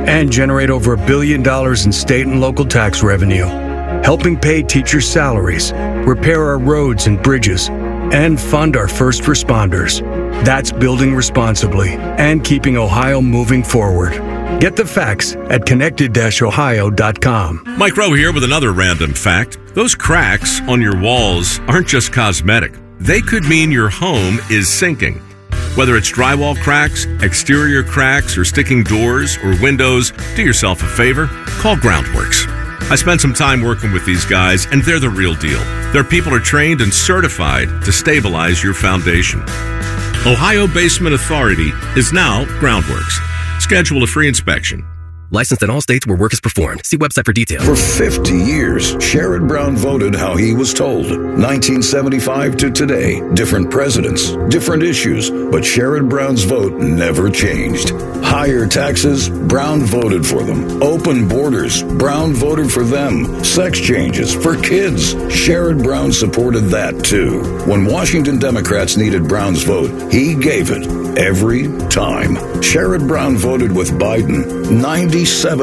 and generate over $1 billion in state and local tax revenue, helping pay teachers' salaries, repair our roads and bridges, and fund our first responders. That's building responsibly and keeping Ohio moving forward. Get the facts at connected-ohio.com. Mike Rowe here with another random fact. Those cracks on your walls aren't just cosmetic. They could mean your home is sinking. Whether it's drywall cracks, exterior cracks, or sticking doors or windows, do yourself a favor. Call Groundworks. I spent some time working with these guys, and they're the real deal. Their people are trained and certified to stabilize your foundation. Ohio Basement Authority is now Groundworks. Schedule a free inspection. Licensed in all states where work is performed. See website for details. For 50 years, Sherrod Brown voted how he was told. 1975 to today, different presidents, different issues, but Sherrod Brown's vote never changed. Higher taxes, Brown voted for them. Open borders, Brown voted for them. Sex changes for kids, Sherrod Brown supported that too. When Washington Democrats needed Brown's vote, he gave it every time. Sherrod Brown voted with Biden 97%,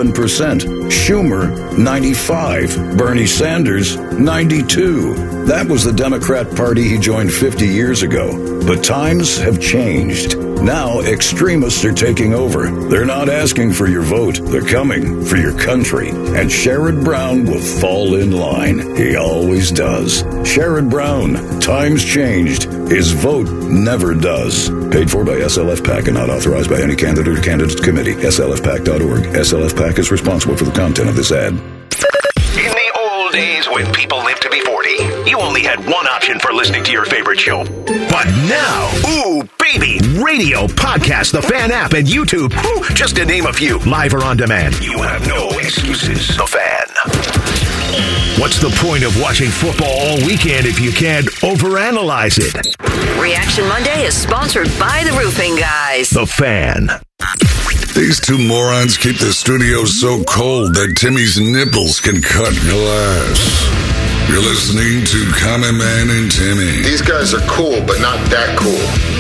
Schumer 95%, Bernie Sanders 92%. That was the Democrat Party he joined 50 years ago. But times have changed. Now extremists are taking over. They're not asking for your vote. They're coming for your country. And Sherrod Brown will fall in line. He always does. Sherrod Brown. Times changed. His vote never does. Paid for by SLF PAC and not authorized by any candidate or candidates committee. SLFPAC.org. SLF PAC is responsible for the content of this ad. In the old days when people lived to be 40, you only had one option for listening to your favorite show. But now, ooh, baby, radio, podcast, the Fan app, and YouTube, just to name a few, live or on demand. You have no excuses. The Fan. What's the point of watching football all weekend if you can't overanalyze it? Reaction Monday is sponsored by the Roofing Guys. The Fan. These two morons keep the studio so cold that Timmy's nipples can cut glass. You're listening to Common Man and Timmy. These guys are cool, but not that cool.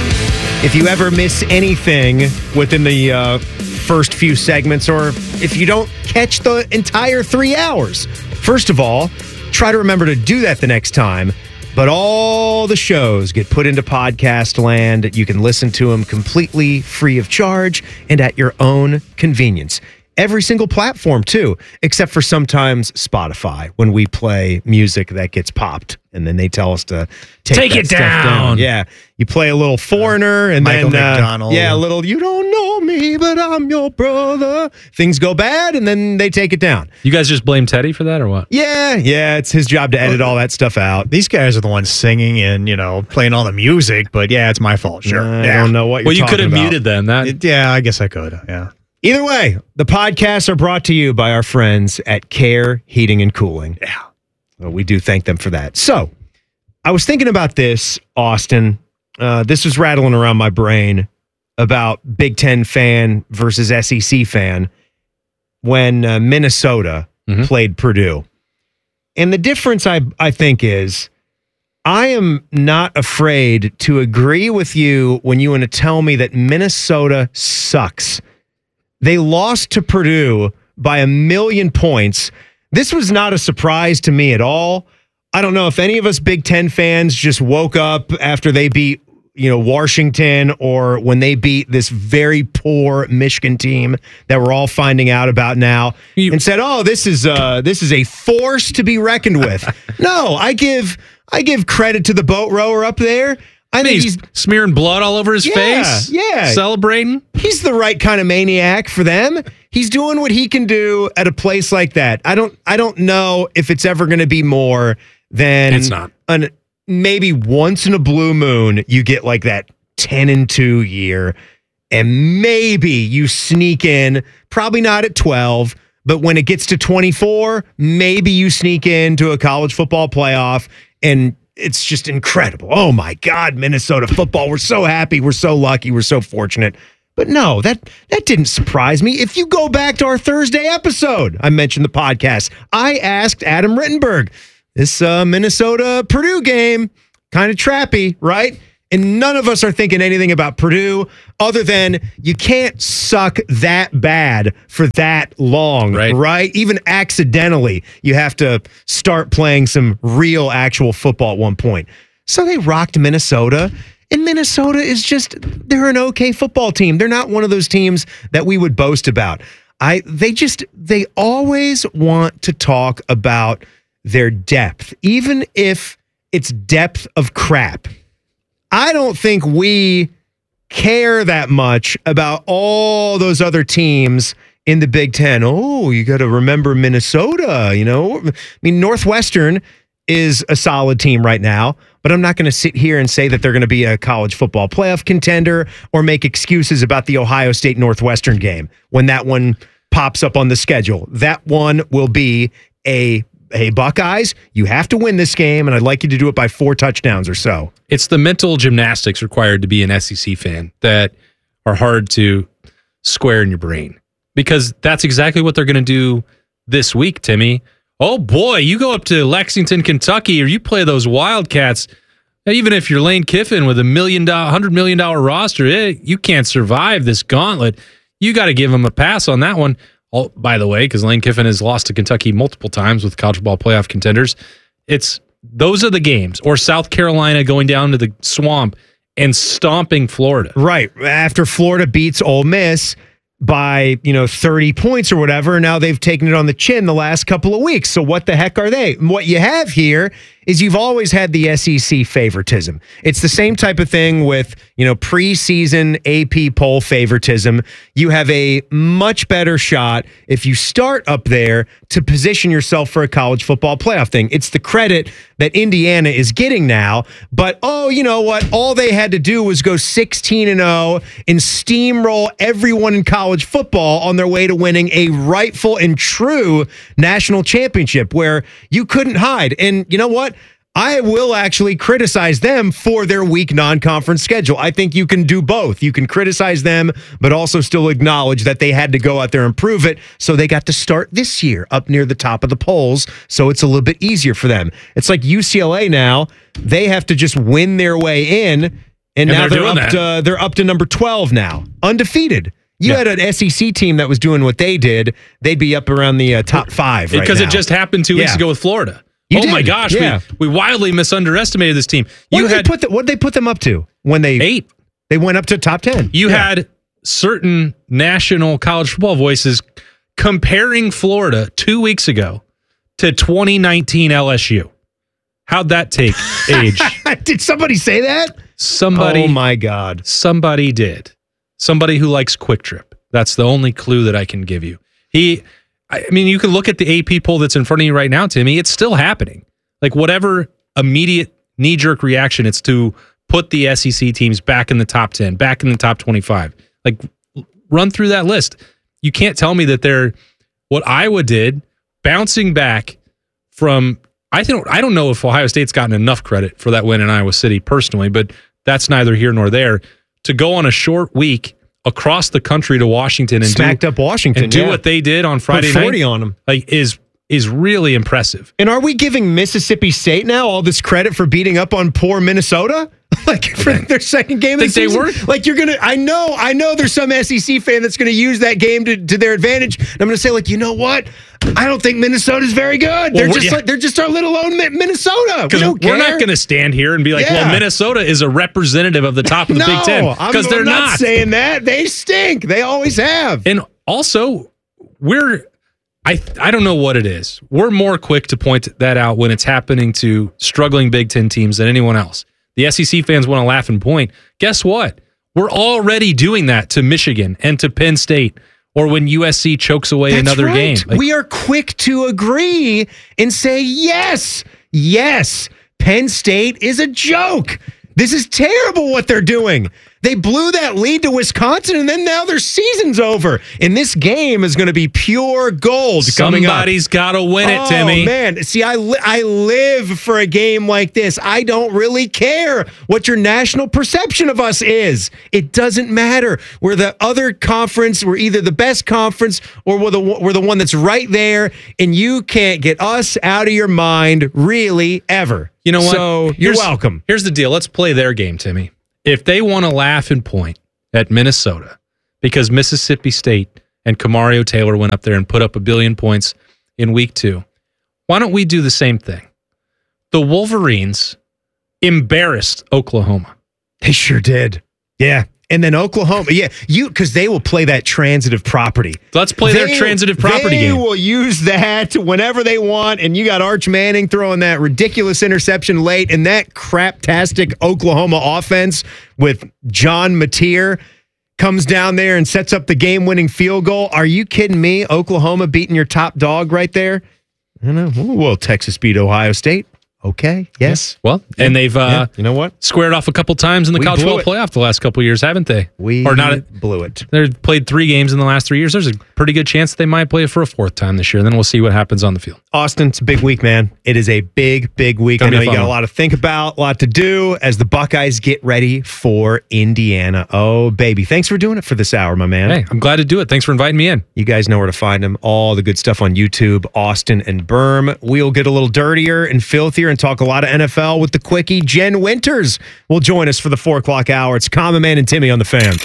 If you ever miss anything within the first few segments, or if you don't catch the entire 3 hours, first of all, try to remember to do that the next time. But all the shows get put into podcast land. You can listen to them completely free of charge and at your own convenience. Every single platform, too, except for sometimes Spotify, when we play music that gets popped. And then they tell us to take it down. Yeah. You play a little Foreigner and Michael then McDonald. Yeah, a little "You don't know me, but I'm your brother." Things go bad and then they take it down. You guys just blame Teddy for that or what? Yeah, it's his job to edit all that stuff out. These guys are the ones singing and, playing all the music, but yeah, it's my fault. Sure. I don't know what you're talking about. Well, you could have muted them. Yeah, I guess I could. Yeah. Either way, the podcasts are brought to you by our friends at Care Heating and Cooling. Yeah. Well, we do thank them for that. So, I was thinking about this, Austin. This was rattling around my brain about Big Ten fan versus SEC fan when Minnesota played Purdue. And the difference, I think, is I am not afraid to agree with you when you want to tell me that Minnesota sucks. They lost to Purdue by 1,000,000 points. This was not a surprise to me at all. I don't know if any of us Big Ten fans just woke up after they beat, Washington, or when they beat this very poor Michigan team that we're all finding out about now, and said, "Oh, this is a force to be reckoned with." No, I give credit to the boat rower up there. I think he's smearing blood all over his face. Yeah. Celebrating. He's the right kind of maniac for them. He's doing what he can do at a place like that. I don't know if it's ever going to be more than it's not. Maybe once in a blue moon you get like that 10-2 year, and maybe you sneak in, probably not at 12, but when it gets to 24, maybe you sneak into a college football playoff, and it's just incredible. Oh my God, Minnesota football. We're so happy. We're so lucky. We're so fortunate. But no, that didn't surprise me. If you go back to our Thursday episode, I mentioned the podcast. I asked Adam Rittenberg, this Minnesota-Purdue game, kind of trappy, right? And none of us are thinking anything about Purdue other than you can't suck that bad for that long, right? Even accidentally, you have to start playing some real actual football at one point. So they rocked Minnesota. And Minnesota is just, they're an okay football team. They're not one of those teams that we would boast about. They always want to talk about their depth, even if it's depth of crap. I don't think we care that much about all those other teams in the Big Ten. Oh, you got to remember Minnesota, I mean, Northwestern is a solid team right now, but I'm not going to sit here and say that they're going to be a college football playoff contender or make excuses about the Ohio State Northwestern game when that one pops up on the schedule. That one will be hey, Buckeyes, you have to win this game, and I'd like you to do it by 4 touchdowns or so. It's the mental gymnastics required to be an SEC fan that are hard to square in your brain, because that's exactly what they're going to do this week, Timmy. Oh, boy, you go up to Lexington, Kentucky, or you play those Wildcats. Even if you're Lane Kiffin with $100 million roster, you can't survive this gauntlet. You got to give them a pass on that one. Oh, by the way, because Lane Kiffin has lost to Kentucky multiple times with college football playoff contenders. Those are the games. Or South Carolina going down to the swamp and stomping Florida. Right. After Florida beats Ole Miss by 30 points or whatever, now they've taken it on the chin the last couple of weeks. So what the heck are they? What you have here is you've always had the SEC favoritism. It's the same type of thing with preseason AP poll favoritism. You have a much better shot if you start up there to position yourself for a college football playoff thing. It's the credit that Indiana is getting now, but you know what? All they had to do was go 16-0 and steamroll everyone in college football on their way to winning a rightful and true national championship where you couldn't hide. And you know what? I will actually criticize them for their weak non-conference schedule. I think you can do both. You can criticize them, but also still acknowledge that they had to go out there and prove it. So they got to start this year up near the top of the polls. So it's a little bit easier for them. It's like UCLA now. They have to just win their way in. And now they're up to number 12 now, undefeated. You had an SEC team that was doing what they did. They'd be up around the top 5 right now. Because it just happened 2 weeks ago with Florida. My gosh, we wildly misunderestimated this team. What did they put them up to when they 8? They went up to top 10. You had certain national college football voices comparing Florida 2 weeks ago to 2019 LSU. How'd that take age? Did somebody say that? Somebody. Oh my God. Somebody did. Somebody who likes Quick Trip. That's the only clue that I can give you. I mean, you can look at the AP poll that's in front of you right now, Timmy. It's still happening. Like, whatever immediate knee-jerk reaction, it's to put the SEC teams back in the top 10, back in the top 25. Like, run through that list. You can't tell me that they're what Iowa did, bouncing back from. I don't know if Ohio State's gotten enough credit for that win in Iowa City personally, but that's neither here nor there. To go on a short week across the country to Washington and smacked up Washington and do what they did on Friday night. Put 40 night, on them. Like, is really impressive. And are we giving Mississippi State now all this credit for beating up on poor Minnesota? Like, for their second game of the season? They were? Like, you're gonna. I know. There's some SEC fan that's gonna use that game to their advantage. And I'm gonna say, like, you know what? I don't think Minnesota's very good. They're just our little own Minnesota. We don't care. We're not gonna stand here and be like, well, Minnesota is a representative of the top of the Big Ten, because they're not saying that. They stink. They always have. And also, I don't know what it is. We're more quick to point that out when it's happening to struggling Big Ten teams than anyone else. The SEC fans want to laugh and point. Guess what? We're already doing that to Michigan and to Penn State, or when USC chokes away another game. Like, we are quick to agree and say, yes, Penn State is a joke. This is terrible what they're doing. They blew that lead to Wisconsin, and then now their season's over. And this game is going to be pure gold coming up. Somebody's got to win it, Timmy. Oh, man. See, I live for a game like this. I don't really care what your national perception of us is. It doesn't matter. We're the other conference. We're either the best conference or we're the one that's right there, and you can't get us out of your mind, really, ever. You know what? So you're welcome. Here's the deal. Let's play their game, Timmy. if they want to laugh and point at Minnesota because Mississippi State and Kamario Taylor went up there and put up 1 billion points in week 2, why don't we do the same thing? The Wolverines embarrassed Oklahoma. They sure did. Yeah. And then Oklahoma, because they will play that transitive property. Let's play their transitive property game. They will use that whenever they want, and you got Arch Manning throwing that ridiculous interception late, and that craptastic Oklahoma offense with John Mateer comes down there and sets up the game-winning field goal. Are you kidding me? Oklahoma beating your top dog right there? I don't know. Well, Texas beat Ohio State. Okay. Yes. Well, and they've you know what? Squared off a couple times in the college football playoff the last couple of years, haven't they? Blew it. They've played 3 games in the last 3 years. There's a pretty good chance they might play it for a 4th time this year. Then we'll see what happens on the field. Austin, it's a big week, man. It is a big, big week. I know you got a lot to think about, a lot to do as the Buckeyes get ready for Indiana. Oh, baby. Thanks for doing it for this hour, my man. Hey, I'm glad to do it. Thanks for inviting me in. You guys know where to find them. All the good stuff on YouTube, Austin and Berm. We'll get a little dirtier and filthier and talk a lot of NFL with the quickie. Jen Winters will join us for the 4 o'clock hour. It's Common Man and Timmy on the Fan.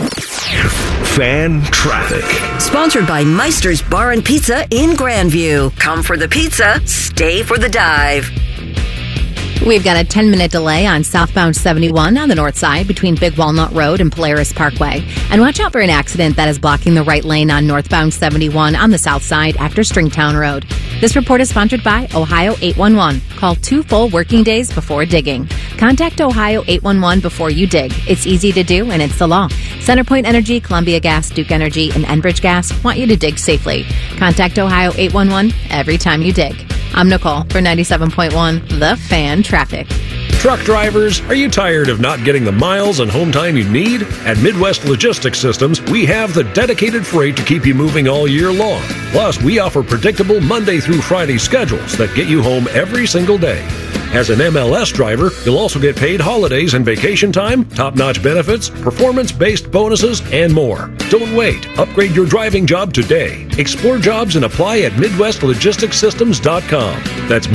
Fan Traffic. Sponsored by Meister's Bar and Pizza in Grandview. Come for the pizza, stay for the dive. We've got a 10-minute delay on southbound 71 on the north side between Big Walnut Road and Polaris Parkway. And watch out for an accident that is blocking the right lane on northbound 71 on the south side after Stringtown Road. This report is sponsored by Ohio 811. Call 2 full working days before digging. Contact Ohio 811 before you dig. It's easy to do, and it's the law. CenterPoint Energy, Columbia Gas, Duke Energy, and Enbridge Gas want you to dig safely. Contact Ohio 811 every time you dig. I'm Nicole for 97.1 The Fan Traffic. Truck drivers, are you tired of not getting the miles and home time you need? At Midwest Logistics Systems, we have the dedicated freight to keep you moving all year long. Plus, we offer predictable Monday through Friday schedules that get you home every single day. As an MLS driver, you'll also get paid holidays and vacation time, top-notch benefits, performance-based bonuses, and more. Don't wait. Upgrade your driving job today. Explore jobs and apply at MidwestLogisticsSystems.com. That's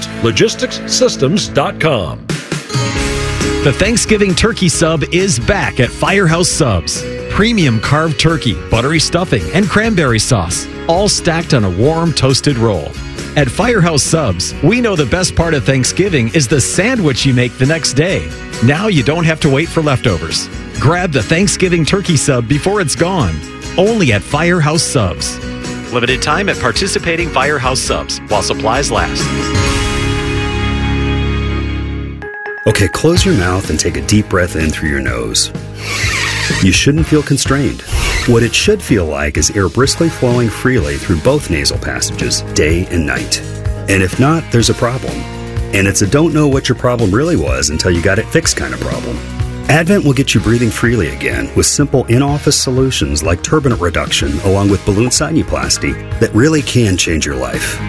MidwestLogisticsSystems.com. The Thanksgiving turkey sub is back at Firehouse Subs. Premium carved turkey, buttery stuffing, and cranberry sauce, all stacked on a warm, toasted roll. At Firehouse Subs, we know the best part of Thanksgiving is the sandwich you make the next day. Now you don't have to wait for leftovers. Grab the Thanksgiving turkey sub before it's gone. Only at Firehouse Subs. Limited time at participating Firehouse Subs while supplies last. Okay, close your mouth and take a deep breath in through your nose. You shouldn't feel constrained. What it should feel like is air briskly flowing freely through both nasal passages, day and night. And if not, there's a problem. And it's a don't know what your problem really was until you got it fixed kind of problem. Advent will get you breathing freely again with simple in-office solutions like turbinate reduction along with balloon sinuplasty that really can change your life.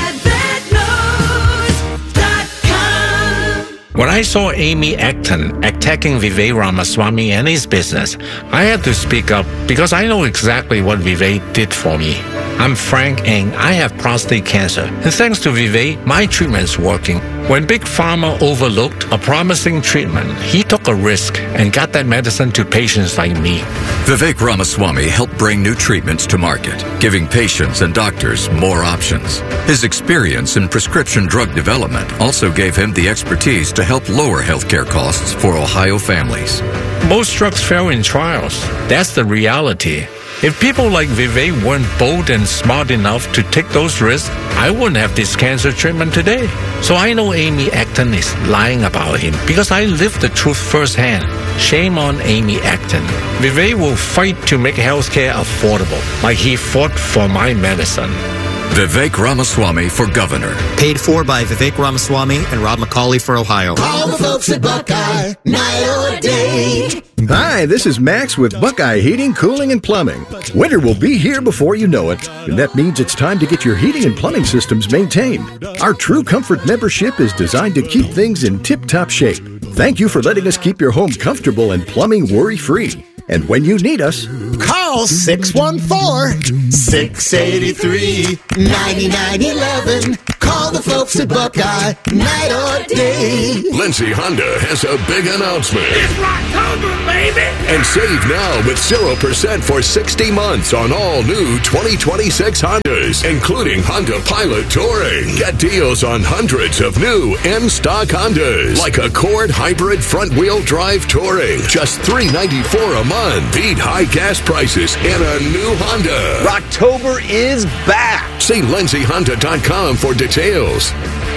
When I saw Amy Acton attacking Vivek Ramaswamy and his business, I had to speak up because I know exactly what Vivek did for me. I'm Frank and I have prostate cancer. And thanks to Vivek, my treatment's working. When Big Pharma overlooked a promising treatment, he took a risk and got that medicine to patients like me. Vivek Ramaswamy helped bring new treatments to market, giving patients and doctors more options. His experience in prescription drug development also gave him the expertise to help lower healthcare costs for Ohio families. Most drugs fail in trials. That's the reality. If people like Vivek weren't bold and smart enough to take those risks, I wouldn't have this cancer treatment today. So I know Amy Acton is lying about him because I lived the truth firsthand. Shame on Amy Acton. Vivek will fight to make healthcare affordable, like he fought for my medicine. Vivek Ramaswamy for governor. Paid for by Vivek Ramaswamy and Rob McCauley for Ohio. All the folks at Buckeye, night or day. Hi, this is Max with Buckeye Heating, Cooling, and Plumbing. Winter will be here before you know it, and that means it's time to get your heating and plumbing systems maintained. Our True Comfort membership is designed to keep things in tip-top shape. Thank you for letting us keep your home comfortable and plumbing worry-free. And when you need us, call 614-683-9911. Call the folks at Buckeye, night or day. Lindsay Honda has a big announcement. It's Rocktober, baby! And save now with 0% for 60 months on all new 2026 Hondas, including Honda Pilot Touring. Get deals on hundreds of new in-stock Hondas, like Accord Hybrid Front-Wheel Drive Touring. Just $394 a month. Beat high gas prices in a new Honda. Rocktober is back. See LindsayHonda.com for details.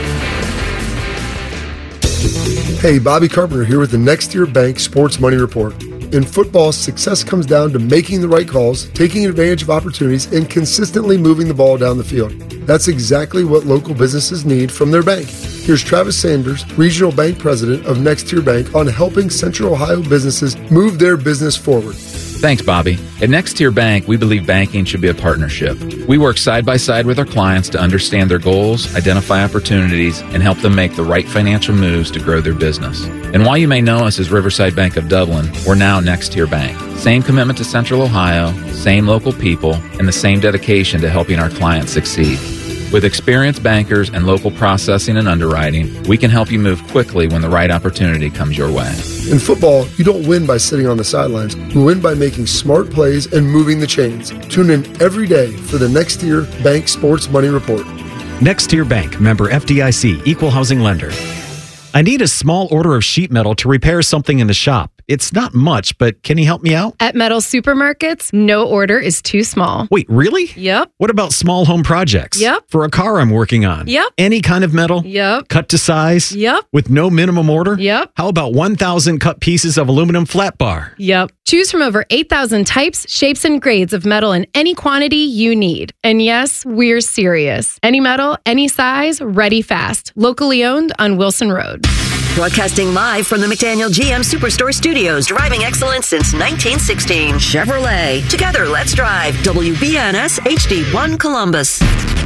Hey, Bobby Carpenter here with the Next Year Bank Sports Money Report. In football, success comes down to making the right calls, taking advantage of opportunities, and consistently moving the ball down the field. That's exactly what local businesses need from their bank. Here's Travis Sanders, Regional Bank President of Next Year Bank, on helping Central Ohio businesses move their business forward. Thanks, Bobby. At Next Tier Bank, we believe banking should be a partnership. We work side by side with our clients to understand their goals, identify opportunities, and help them make the right financial moves to grow their business. And while you may know us as Riverside Bank of Dublin, we're now Next Tier Bank. Same commitment to Central Ohio, same local people, and the same dedication to helping our clients succeed. With experienced bankers and local processing and underwriting, we can help you move quickly when the right opportunity comes your way. In football, you don't win by sitting on the sidelines. You win by making smart plays and moving the chains. Tune in every day for the Next Year Bank Sports Money Report. Next Tier Bank, member FDIC, equal housing lender. I need a small order of sheet metal to repair something in the shop. It's not much, but can you help me out? At Metal Supermarkets, no order is too small. Wait, really? Yep. What about small home projects? Yep. For a car I'm working on? Yep. Any kind of metal? Yep. Cut to size? Yep. With no minimum order? Yep. How about 1,000 cut pieces of aluminum flat bar? Yep. Choose from over 8,000 types, shapes, and grades of metal in any quantity you need. And yes, we're serious. Any metal, any size, ready fast. Locally owned on Wilson Road. Broadcasting live from the McDaniel GM Superstore Studios, driving excellence since 1916. Chevrolet. Together, let's drive. WBNS HD1 Columbus.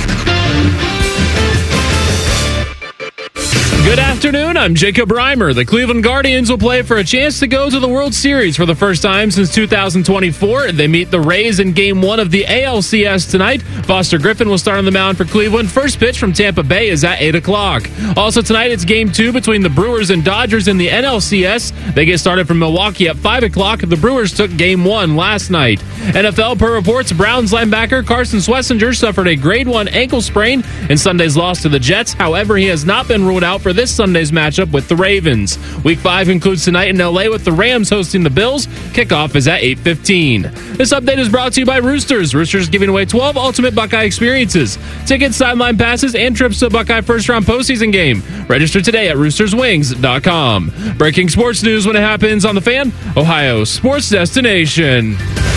Good afternoon, I'm Jacob Reimer. The Cleveland Guardians will play for a chance to go to the World Series for the first time since 2024. They meet the Rays in Game 1 of the ALCS tonight. Foster Griffin will start on the mound for Cleveland. First pitch from Tampa Bay is at 8 o'clock. Also tonight, it's Game 2 between the Brewers and Dodgers in the NLCS. They get started from Milwaukee at 5 o'clock. The Brewers took Game 1 last night. NFL, per reports, Browns linebacker Carson Schlesinger suffered a grade 1 ankle sprain in Sunday's loss to the Jets. However, he has not been ruled out for this Sunday's matchup with the Ravens. Week 5 includes tonight in LA with the Rams hosting the Bills. Kickoff is at 8:15. This update is brought to you by Roosters. Roosters giving away 12 ultimate Buckeye experiences. Tickets, sideline passes, and trips to Buckeye first-round postseason game. Register today at roosterswings.com. Breaking sports news when it happens on The Fan, Ohio's sports destination.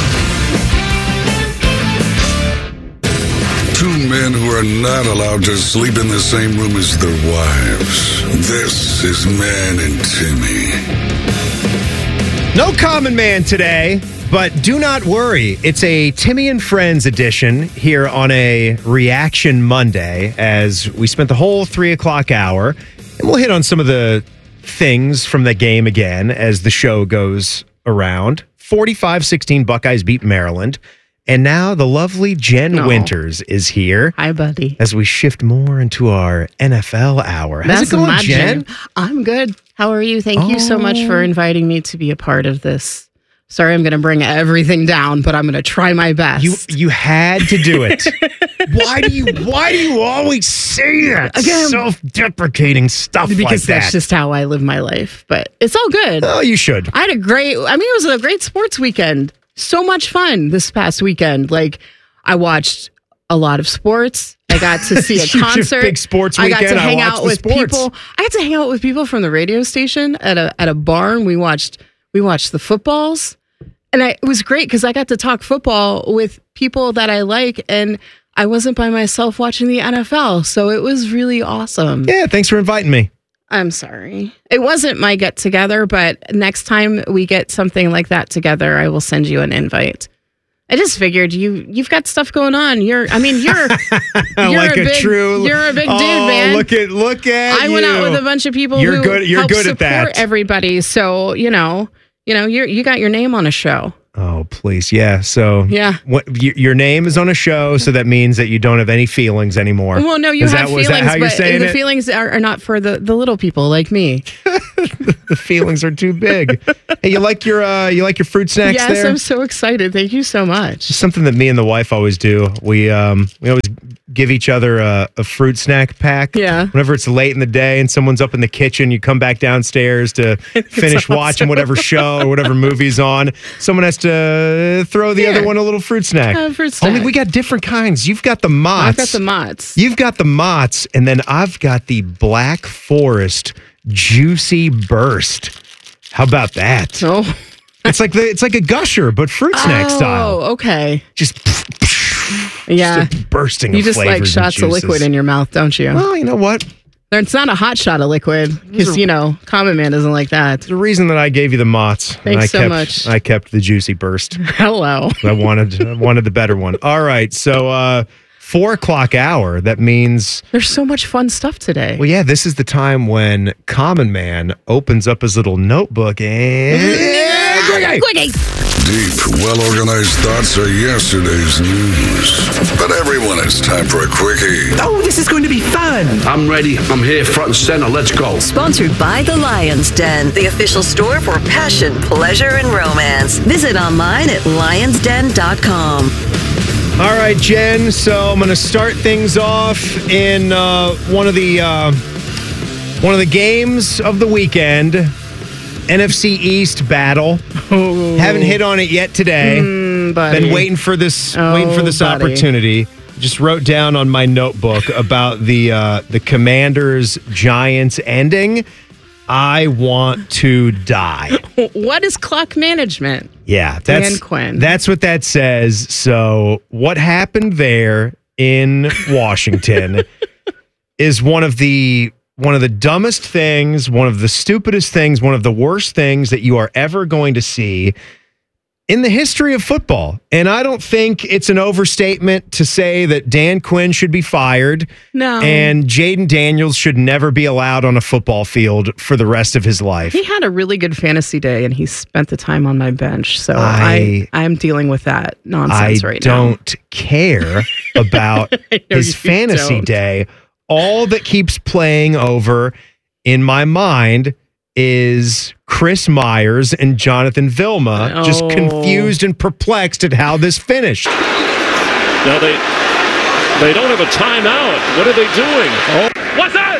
Two men who are not allowed to sleep in the same room as their wives. This is Man and Timmy. No common man today, but do not worry. It's a Timmy and Friends edition here on a Reaction Monday as we spent the whole 3 o'clock hour. And we'll hit on some of the things from the game again as the show goes around. 45-16 Buckeyes beat Maryland. And now the lovely Jen Winters is here. Hi, buddy. As we shift more into our NFL hour. How's it going, Jen? I'm good. How are you? Thank you so much for inviting me to be a part of this. Sorry, I'm going to bring everything down, but I'm going to try my best. You had to do it. Why do you always say that? Again, self-deprecating stuff like that. Because that's just how I live my life. But it's all good. Oh, you should. It was a great sports weekend. So much fun this past weekend. Like, I watched a lot of sports. I got to see a concert. Big sports weekend. I got to hang out with people. I got to hang out with people from the radio station at a bar. We watched the footballs, and it was great because I got to talk football with people that I like, and I wasn't by myself watching the NFL. So it was really awesome. Yeah, thanks for inviting me. I'm sorry. It wasn't my get together, but next time we get something like that together, I will send you an invite. I just figured you've got stuff going on. You're a big dude, man. Look at you. I went out with a bunch of people You're who good help at support that. everybody. So, you got your name on a show. Oh, please. Yeah. So your name is on a show, so that means that you don't have any feelings anymore. Well, no, you have feelings, that how you're but saying the it? feelings are not for the little people like me. The feelings are too big. Hey, you like your fruit snacks Yes, there? I'm so excited. Thank you so much. It's something that me and the wife always do. We always give each other a fruit snack pack. Yeah. Whenever it's late in the day and someone's up in the kitchen, you come back downstairs to finish awesome. watching whatever show or whatever movie's on. Someone has to throw the other one a little fruit snack. Fruit snack. Only we got different kinds. You've got the Mott's. I've got the Mott's. You've got the Mott's, and then I've got the Black Forest Juicy Burst. How about that? Oh. It's like a Gusher, but fruit snack style. Oh, okay. Just bursting You of just like flavors and shots of liquid juices. in your mouth, don't you? Well, you know what? It's not a hot shot of liquid because, Common Man doesn't like that. The reason that I gave you the Mott's. Thanks so much. I kept the Juicy Burst. Hello. I wanted the better one. All right, so 4 o'clock hour. That means There's so much fun stuff today. well, yeah. This is the time when Common Man opens up his little notebook and Quickie. Deep, well-organized thoughts are yesterday's news. But everyone, it's time for a quickie. Oh, this is going to be fun. I'm ready. I'm here front and center. Let's go. Sponsored by The Lion's Den, the official store for passion, pleasure, and romance. Visit online at lionsden.com. All right, Jen. So I'm going to start things off in one of the games of the weekend, NFC East battle. Oh. Haven't hit on it yet today. Buddy. Been waiting for this buddy. opportunity. Just wrote down on my notebook about the Commanders Giants ending. I want to die. What is clock management? Yeah, Dan Quinn. That's what that says. So what happened there in Washington is one of the dumbest things, one of the stupidest things, one of the worst things that you are ever going to see in the history of football. And I don't think it's an overstatement to say that Dan Quinn should be fired. No. And Jaden Daniels should never be allowed on a football field for the rest of his life. He had a really good fantasy day, and he spent the time on my bench. So I'm dealing with that nonsense right now. I don't care about his fantasy day. All that keeps playing over in my mind is Chris Myers and Jonathan Vilma just confused and perplexed at how this finished. Now they don't have a timeout. What are they doing? Oh, what's that?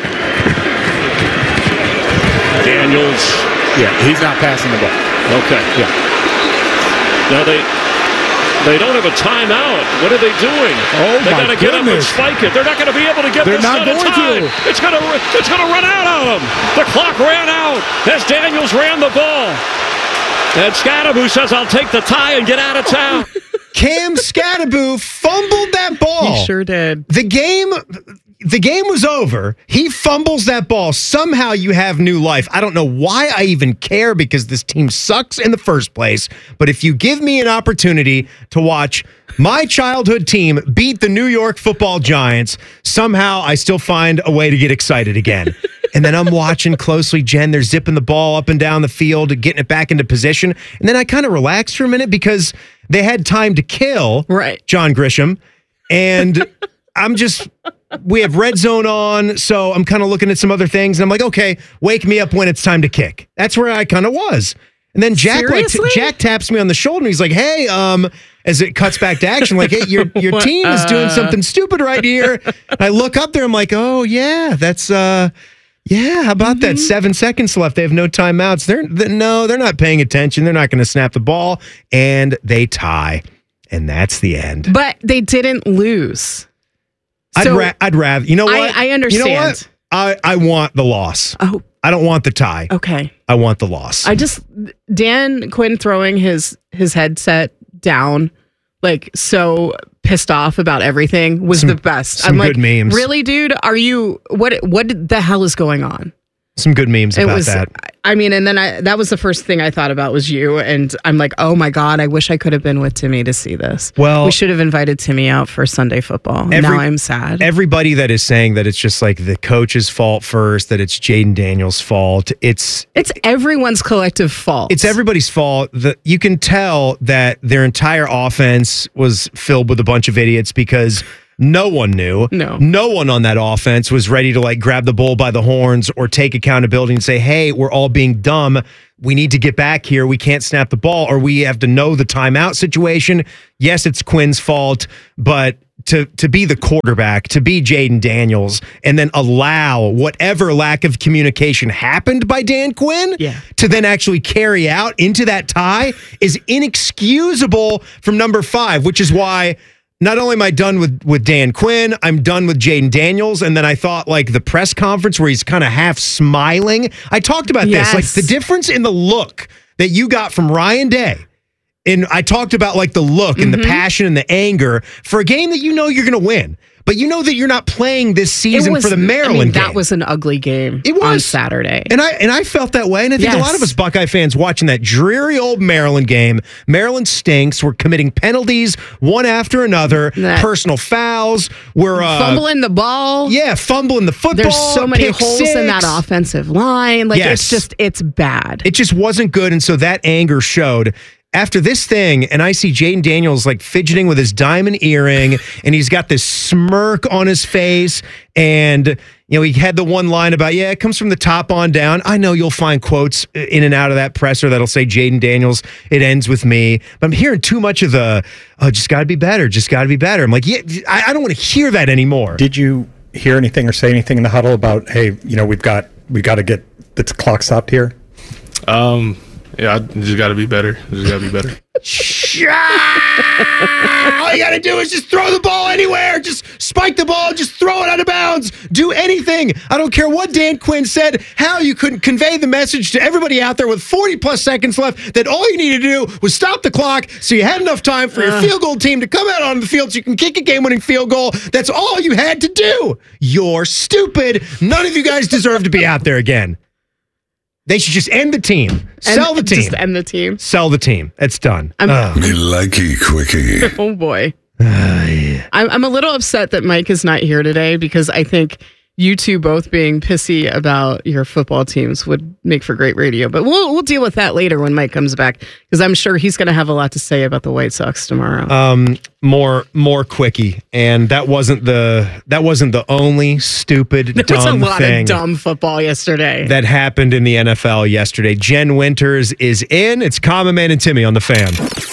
Daniels. Yeah, he's not passing the ball. Okay. Yeah. Now they don't have a timeout. What are they doing? Oh, they my got to get up and goodness. spike it. They're not going to be able to get They're this not done in going time. to. It's going to run out on them. The clock ran out as Daniels ran the ball. And Scadaboo says, "I'll take the tie and get out of town." Cam Scadaboo fumbled that ball. He sure did. The game was over. He fumbles that ball. Somehow you have new life. I don't know why I even care because this team sucks in the first place. But if you give me an opportunity to watch my childhood team beat the New York Football Giants, somehow I still find a way to get excited again. And then I'm watching closely, Jen. They're zipping the ball up and down the field, getting it back into position. And then I kind of relaxed for a minute because they had time to kill John Grisham. And we have red zone on, so I'm kind of looking at some other things. And I'm like, okay, wake me up when it's time to kick. That's where I kind of was. And then Jack taps me on the shoulder and he's like, hey, as it cuts back to action, like, hey, your team is doing something stupid right here. And I look up there, I'm like, oh yeah, that's how about that? 7 seconds left. They have no timeouts. They're not paying attention. They're not going to snap the ball, and they tie, and that's the end. But they didn't lose. I'd rather. You know what? I understand. You know what? I want the loss. Oh, I don't want the tie. Okay. I want the loss. Dan Quinn throwing his headset down, like so pissed off about everything was the best. Some good memes. Really, dude? Are you what the hell is going on? Some good memes about that. I mean, and then that was the first thing I thought about was you. And I'm like, oh my God, I wish I could have been with Timmy to see this. Well, we should have invited Timmy out for Sunday football. Now I'm sad. Everybody that is saying that it's just like the coach's fault first, that it's Jaden Daniels' fault. It's everyone's collective fault. It's everybody's fault. You can tell that their entire offense was filled with a bunch of idiots because no one knew. No one on that offense was ready to like grab the bull by the horns or take accountability and say, hey, we're all being dumb. We need to get back here. We can't snap the ball, or we have to know the timeout situation. Yes, it's Quinn's fault, but to be the quarterback, to be Jaden Daniels, and then allow whatever lack of communication happened by Dan Quinn to then actually carry out into that tie is inexcusable from number 5, which is why not only am I done with Dan Quinn, I'm done with Jaden Daniels. And then I thought like the press conference where he's kind of half smiling. I talked about this, like the difference in the look that you got from Ryan Day. And I talked about like the look and the passion and the anger for a game that you know you're going to win. But you know that you're not playing this season for the Maryland game. That was an ugly game on Saturday. And I felt that way. And I think a lot of us Buckeye fans watching that dreary old Maryland game, Maryland stinks. We're committing penalties one after another, personal fouls. We're fumbling the ball. Yeah, fumbling the football. There's so many holes in that offensive line. Like it's bad. It just wasn't good. And so that anger showed. After this thing, and I see Jaden Daniels like fidgeting with his diamond earring, and he's got this smirk on his face, and you know he had the one line about it comes from the top on down. I know you'll find quotes in and out of that presser that'll say Jaden Daniels, it ends with me, but I'm hearing too much of the just got to be better, just got to be better. I'm like, I don't want to hear that anymore. Did you hear anything or say anything in the huddle about, hey, you know, we got to get the clock stopped here? Yeah, I just got to be better. Just got to be better. All you got to do is just throw the ball anywhere. Just spike the ball. Just throw it out of bounds. Do anything. I don't care what Dan Quinn said, how you couldn't convey the message to everybody out there with 40-plus seconds left that all you needed to do was stop the clock so you had enough time for your field goal team to come out on the field so you can kick a game-winning field goal. That's all you had to do. You're stupid. None of you guys deserve to be out there again. They should just end the team. Sell the team. Just end the team. Sell the team. It's done. Likey quickie. Oh, boy. I'm a little upset that Mike is not here today because I think you two both being pissy about your football teams would make for great radio. But we'll deal with that later when Mike comes back because I'm sure he's going to have a lot to say about the White Sox tomorrow. More quickie, and that wasn't the only stupid there dumb was a lot thing of dumb football yesterday that happened in the NFL yesterday. Jen Winters is in. It's Common Man and Timmy on the Fan.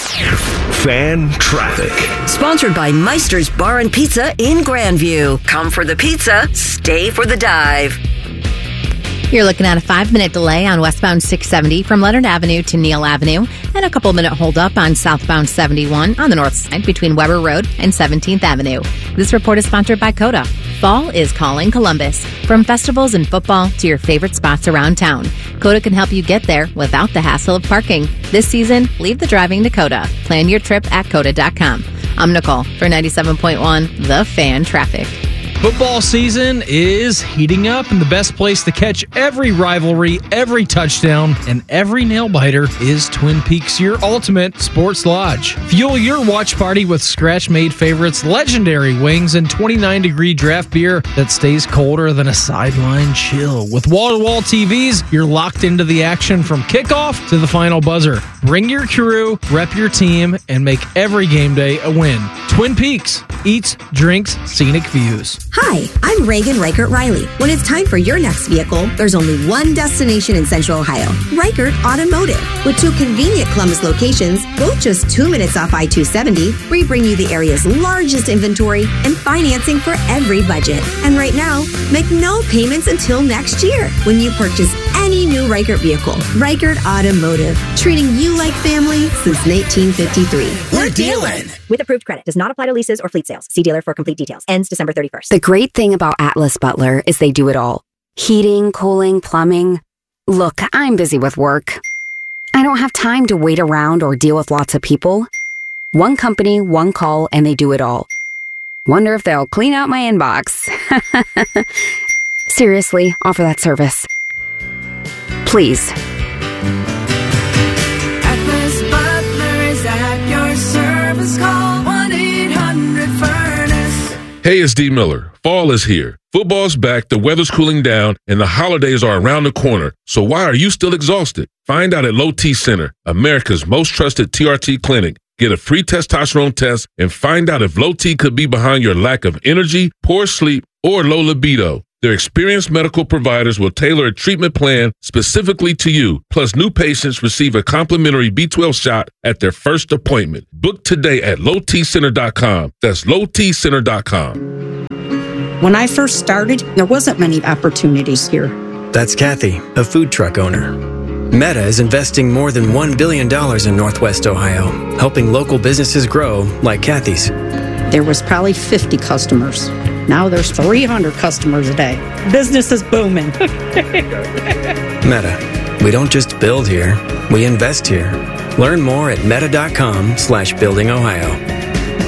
Fan traffic. Sponsored by Meister's Bar and Pizza in Grandview. Come for the pizza, stay for the dive. You're looking at a 5-minute delay on westbound 670 from Leonard Avenue to Neal Avenue, and a couple-minute holdup on southbound 71 on the north side between Weber Road and 17th Avenue. This report is sponsored by Coda. Fall is calling Columbus. From festivals and football to your favorite spots around town, Coda can help you get there without the hassle of parking. This season, leave the driving to Coda. Plan your trip at Coda.com. I'm Nicole for 97.1 The Fan Traffic. Football season is heating up, and the best place to catch every rivalry, every touchdown, and every nail-biter is Twin Peaks, your ultimate sports lodge. Fuel your watch party with scratch-made favorites, legendary wings, and 29-degree draft beer that stays colder than a sideline chill. With wall-to-wall TVs, you're locked into the action from kickoff to the final buzzer. Bring your crew, rep your team, and make every game day a win. Twin Peaks, eats, drinks, scenic views. Hi, I'm Reagan Reichert Riley. When it's time for your next vehicle, there's only one destination in Central Ohio, Reichert Automotive. With 2 convenient Columbus locations, both just 2 minutes off I-270, we bring you the area's largest inventory and financing for every budget. And right now, make no payments until next year when you purchase any new Reichert vehicle. Reichert Automotive, treating you like family since 1953. We're dealing. With approved credit. Does not apply to leases or fleet sales. See dealer for complete details. Ends December 31st. The great thing about Atlas Butler is they do it all. Heating, cooling, plumbing. Look, I'm busy with work. I don't have time to wait around or deal with lots of people. One company, one call, and they do it all. Wonder if they'll clean out my inbox. Seriously, offer that service. Please. Atlas Butler is at your service. Call 1-800-FURNACE. Hey, it's D. Miller. Fall is here. Football's back, the weather's cooling down, and the holidays are around the corner. So why are you still exhausted? Find out at Low T Center, America's most trusted TRT clinic. Get a free testosterone test and find out if Low T could be behind your lack of energy, poor sleep, or low libido. Their experienced medical providers will tailor a treatment plan specifically to you. Plus, new patients receive a complimentary B12 shot at their first appointment. Book today at lowtcenter.com. That's lowtcenter.com. When I first started, there wasn't many opportunities here. That's Kathy, a food truck owner. Meta is investing more than $1 billion in Northwest Ohio, helping local businesses grow like Kathy's. There was probably 50 customers. Now there's 300 customers a day. Business is booming. Meta. We don't just build here, we invest here. Learn more at meta.com/buildingohio.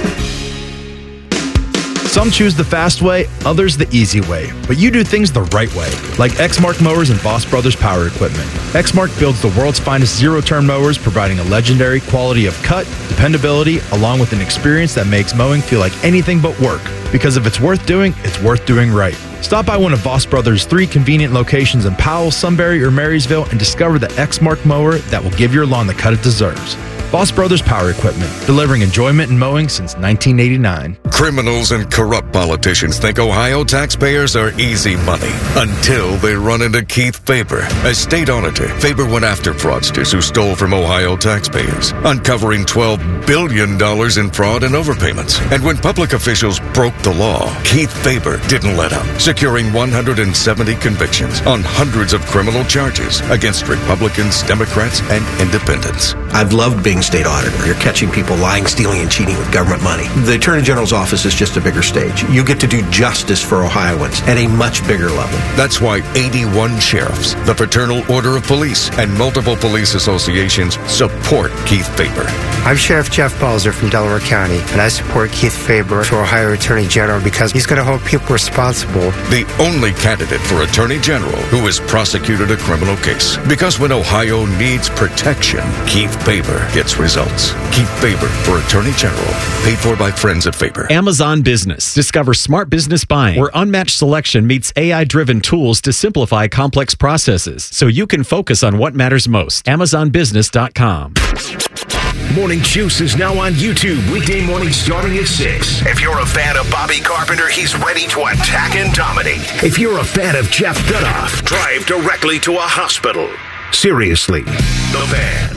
Some choose the fast way, others the easy way. But you do things the right way, like Exmark Mowers and Voss Brothers Power Equipment. Exmark builds the world's finest zero-turn mowers, providing a legendary quality of cut, dependability, along with an experience that makes mowing feel like anything but work. Because if it's worth doing right. Stop by one of Voss Brothers' 3 convenient locations in Powell, Sunbury, or Marysville and discover the Exmark mower that will give your lawn the cut it deserves. Voss Brothers Power Equipment, delivering enjoyment in mowing since 1989. Criminals and corrupt politicians think Ohio taxpayers are easy money until they run into Keith Faber. As state auditor, Faber went after fraudsters who stole from Ohio taxpayers, uncovering $12 billion in fraud and overpayments. And when public officials broke the law, Keith Faber didn't let up, securing 170 convictions on hundreds of criminal charges against Republicans, Democrats, and independents. I've loved being state auditor. You're catching people lying, stealing, and cheating with government money. The Attorney General's office is just a bigger stage. You get to do justice for Ohioans at a much bigger level. That's why 81 sheriffs, the Fraternal Order of Police, and multiple police associations support Keith Faber. I'm Sheriff Jeff Balzer from Delaware County, and I support Keith Faber for Ohio Attorney General because he's going to hold people responsible. The only candidate for Attorney General who has prosecuted a criminal case. Because when Ohio needs protection, Keith Faber gets results. Keith Faber for Attorney General. Paid for by friends at Faber. Amazon Business. Discover smart business buying, where unmatched selection meets AI-driven tools to simplify complex processes, so you can focus on what matters most. AmazonBusiness.com. Morning Juice is now on YouTube weekday morning starting at 6. If you're a fan of Bobby Carpenter, he's ready to attack and dominate. If you're a fan of Jeff Gutoff, drive directly to a hospital. Seriously, The Fan.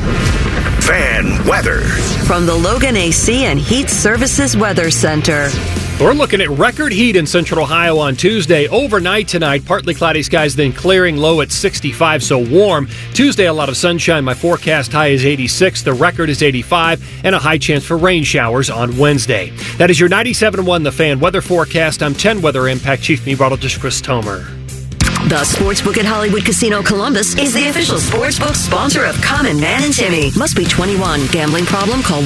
Fan weather. From the Logan AC and Heat Services Weather Center. We're looking at record heat in central Ohio on Tuesday. Overnight tonight, partly cloudy skies, then clearing, low at 65, so warm. Tuesday, a lot of sunshine. My forecast high is 86. The record is 85, and a high chance for rain showers on Wednesday. That is your 97.1 The Fan weather forecast. I'm 10 Weather Impact Chief Meteorologist Chris Tomer. The Sportsbook at Hollywood Casino Columbus is the official sportsbook sponsor of Common Man and Timmy. Must be 21. Gambling problem? Call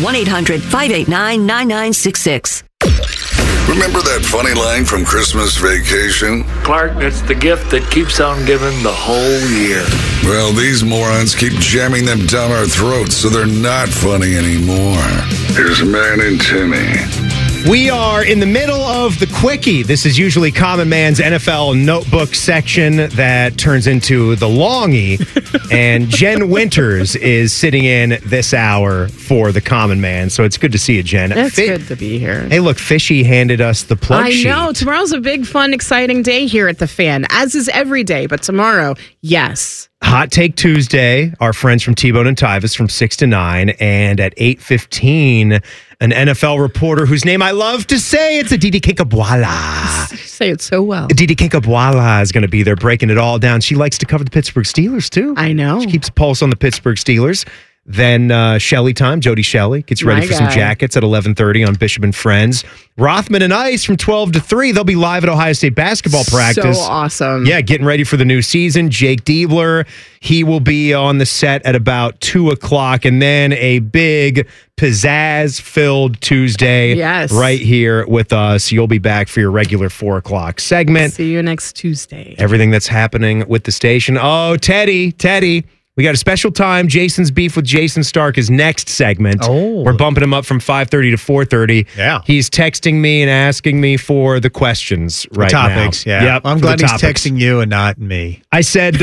1-800-589-9966. Remember that funny line from Christmas Vacation? Clark, it's the gift that keeps on giving the whole year. Well, these morons keep jamming them down our throats, so they're not funny anymore. Here's Man and Timmy. We are in the middle of the Quickie. This is usually Common Man's NFL notebook section that turns into the Longie. And Jen Winters is sitting in this hour for the Common Man. So it's good to see you, Jen. It's good to be here. Hey, look, Fishy handed us the plug sheet. I know. Tomorrow's a big, fun, exciting day here at the Fan, as is every day. But tomorrow, yes. Hot Take Tuesday, our friends from T-Bone and Tyvis from 6 to 9. And at 8:15, an NFL reporter whose name I love to say, it's Aditi Kinkhabwala. You say it so well. Aditi Kinkhabwala is going to be there breaking it all down. She likes to cover the Pittsburgh Steelers, too. I know. She keeps a pulse on the Pittsburgh Steelers. Then Shelley time. Jody Shelley gets ready My for some guy. jackets at 11:30 on Bishop and Friends. Rothman and Ice from 12 to 3. They'll be live at Ohio State basketball practice. So awesome. Yeah, getting ready for the new season. Jake Diebler, he will be on the set at about 2 o'clock. And then a big pizzazz-filled Tuesday right here with us. You'll be back for your regular 4 o'clock segment. See you next Tuesday. Everything that's happening with the station. Oh, Teddy. We got a special time. Jason's Beef with Jason Stark is next segment. Oh. We're bumping him up from 5:30 to 4:30. Yeah. He's texting me and asking me for the questions right topics, now. yeah. Yep, I'm for glad the he's topics. texting you and not me. I said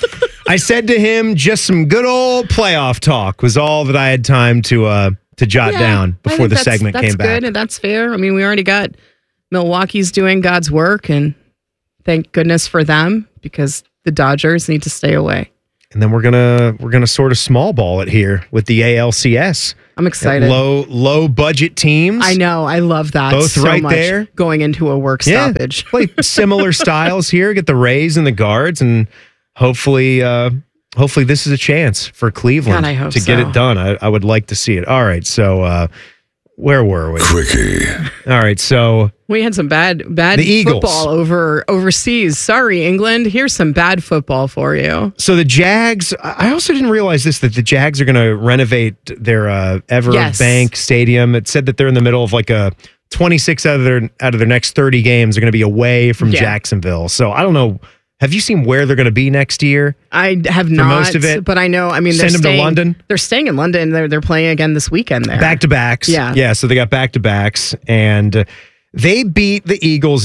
to him, just some good old playoff talk was all that I had time to jot down I before think the segment that's came back. good, and that's fair. I mean, we already got Milwaukee's doing God's work, and thank goodness for them, because the Dodgers need to stay away. And then we're gonna sort of small ball it here with the ALCS. I'm excited. Low budget teams. I know. I love that. Both so right much, there. going into a work Yeah, stoppage. play similar styles here. Get the Rays and the Guards, and hopefully this is a chance for Cleveland God, I hope to get so. it done. I would like to see it. All right, so where were we? Quickie. All right, so We had some bad The Eagles. football overseas. Sorry, England. Here's some bad football for you. So the Jags, I also didn't realize this, that the Jags are going to renovate their Everbank Stadium. It said that they're in the middle of like a 26 out of their next 30 games are going to be away from Jacksonville. So I don't know. Have you seen where they're going to be next year? I have For not, most of it? but I know. I mean, Send them to London? They're staying in London. They're playing again this weekend there. Back to backs. Yeah. So they got back to backs, and they beat the Eagles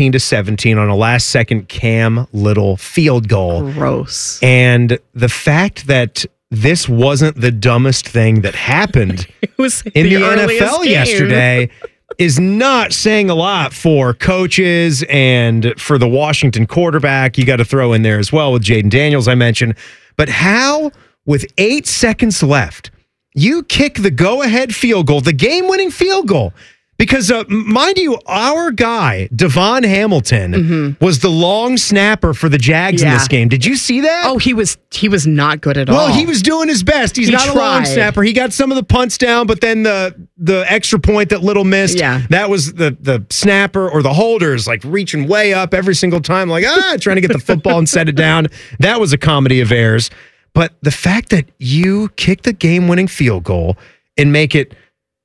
19-17 on a last second Cam Little field goal. Gross. And the fact that this wasn't the dumbest thing that happened It was in the earliest NFL game. yesterday is not saying a lot for coaches and for the Washington quarterback. You got to throw in there as well with Jaden Daniels, I mentioned. But how, with 8 seconds left, you kick the go-ahead field goal, the game-winning field goal? Because, mind you, our guy, Devon Hamilton, was the long snapper for the Jags in this game. Did you see that? Oh, he was not good at all. Well, he was doing his best. He's He not a long tried. snapper. He got some of the punts down, but then the extra point that Little missed, that was the snapper or the holders like reaching way up every single time, like, trying to get the football and set it down. That was a comedy of errors. But the fact that you kick the game-winning field goal and make it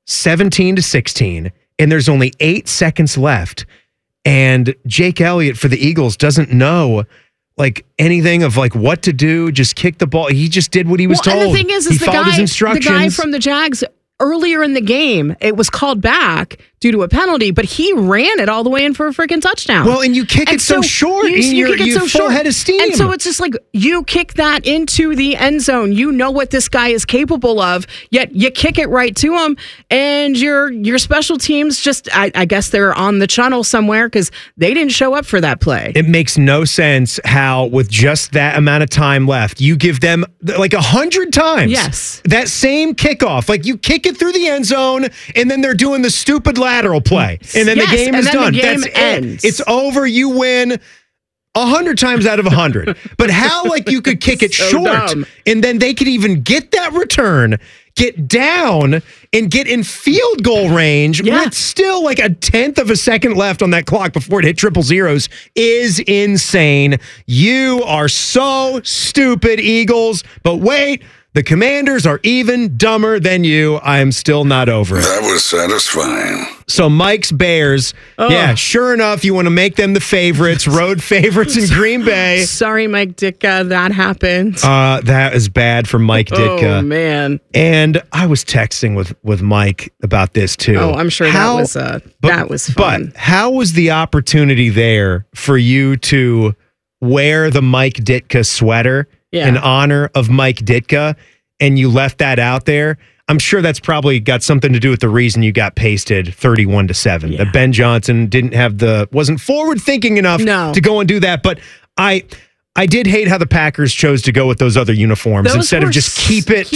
17-16, and there's only 8 seconds left, and Jake Elliott for the Eagles doesn't know like anything of like what to do, just kick the ball. He just did what he was told. And the thing is he the followed his guy instructions. from the Jags earlier in the game, it was called back due to a penalty, but he ran it all the way in for a freaking touchdown. Well, and you kick it so short, and You kick it so full short. head of steam. And so it's just like you kick that into the end zone. You know what this guy is capable of, yet you kick it right to him, and your special teams just, I guess they're on the channel somewhere because they didn't show up for that play. It makes no sense how, with just that amount of time left, you give them like 100 times. Yes. That same kickoff. Like you kick it through the end zone, and then they're doing the stupid lateral play. And then the game is done. Game That's ends. it. It's over. You win 100 times out of 100. But how, like, you could kick it So short, dumb. and then they could even get that return, get down, and get in field goal range with still like a tenth of a second left on that clock before it hit triple zeros is insane. You are so stupid, Eagles. But wait, the Commanders are even dumber than you. I am still not over it. That was satisfying. So Mike's Bears, yeah, sure enough, you want to make them the favorites, road favorites in Green Bay. Sorry, Mike Ditka, that happened. That is bad for Mike Ditka. Oh, man. And I was texting with Mike about this too. Oh, I'm sure that was fun. But how was the opportunity there for you to wear the Mike Ditka sweater in honor of Mike Ditka, and you left that out there? I'm sure that's probably got something to do with the reason you got pasted 31-7. That Ben Johnson wasn't forward thinking enough to go and do that. But I did hate how the Packers chose to go with those other uniforms instead of just keep it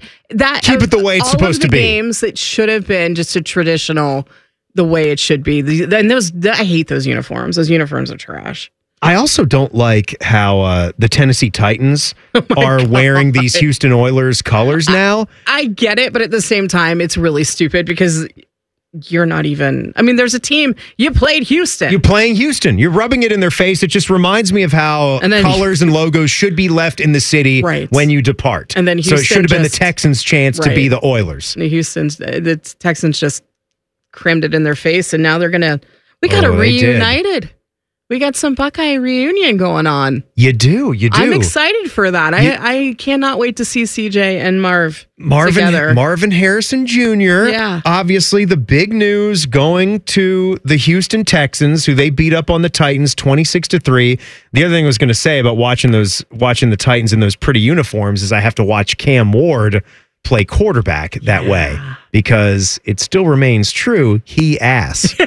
the way it's supposed to be. Games that should have been just a traditional, the way it should be. And I hate those uniforms. Those uniforms are trash. I also don't like how the Tennessee Titans are wearing these Houston Oilers colors now. I get it, but at the same time, it's really stupid because you're not even. I mean, there's a team. You played Houston. You're playing Houston. You're rubbing it in their face. It just reminds me of how colors and logos should be left in the city when you depart. And then so it should have been the Texans' chance to be the Oilers. The Texans just crammed it in their face, and now they're gonna. We got reunited. We got some Buckeye reunion going on. You do. I'm excited for that. I cannot wait to see CJ and together. Marvin Harrison Jr. Yeah. Obviously, the big news going to the Houston Texans, who they beat up on the Titans 26-3. The other thing I was going to say about watching the Titans in those pretty uniforms is I have to watch Cam Ward play quarterback that way because it still remains true. He ass.